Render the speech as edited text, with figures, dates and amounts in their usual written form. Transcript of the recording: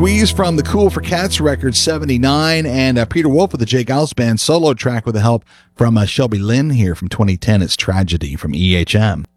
Squeeze from the Cool for Cats record 79, and Peter Wolf with the Jake Gauss Band solo track with the help from Shelby Lynn here from 2010. It's Tragedy from EHM.